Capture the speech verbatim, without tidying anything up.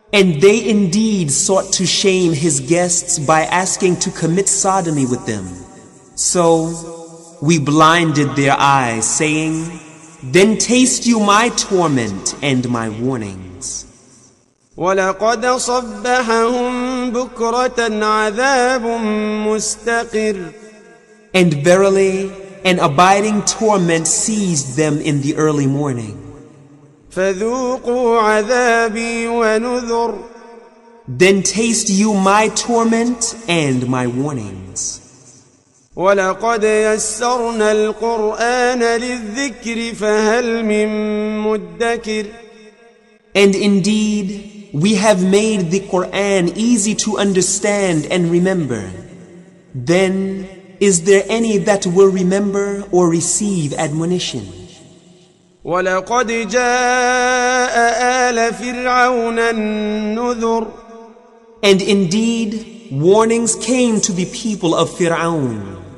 And they indeed sought to shame his guests by asking to commit sodomy with them. So we blinded their eyes, saying, then taste you my torment and my warnings. وَلَقَدْ صَبَّحَهُمْ بُكْرَةً عَذَابٌ مُسْتَقِرٌ. And verily, an abiding torment seized them in the early morning. فَذُوقُوا عَذَابِي وَنُذُرِ. Then taste you my torment and my warnings. وَلَقَدْ يَسَّرْنَا الْقُرْآنَ لِلذِّكْرِ فَهَلْ مِن مُّدَّكِرٍ. And indeed, we have made the Quran easy to understand and remember. Then, is there any that will remember or receive admonition? وَلَقَدْ جَاءَ آلَ فِرْعَوْنَ النُّذُرُ. And indeed, warnings came to the people of Fir'aun.